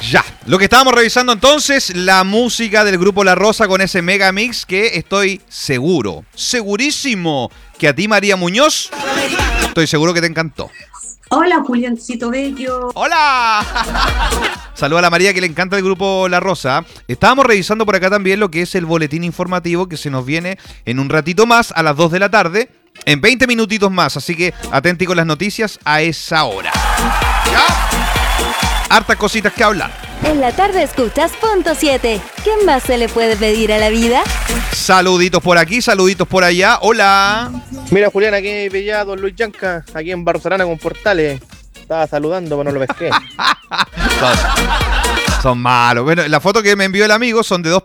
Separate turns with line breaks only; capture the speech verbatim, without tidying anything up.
Ya, lo que estábamos revisando entonces, la música del grupo La Rosa con ese mega mix que estoy seguro, segurísimo que a ti, María Muñoz, estoy seguro que te encantó.
Hola, Juliancito Bello.
¡Hola! Saluda a la María que le encanta el grupo La Rosa. Estábamos revisando por acá también lo que es el boletín informativo que se nos viene en un ratito más a las dos de la tarde, en veinte minutitos más, así que atenti con las noticias a esa hora. ¿Ya? Hartas cositas que hablar.
En la tarde escuchas Punto siete. ¿Qué más se le puede pedir a la vida?
Saluditos por aquí, saluditos por allá. Hola.
Mira, Julián, aquí me pillaba don Luis Yanca, aquí en Barcelona con Portales. Estaba saludando, pero no lo pesqué.
son, son malos. Bueno, la foto que me envió el amigo son de dos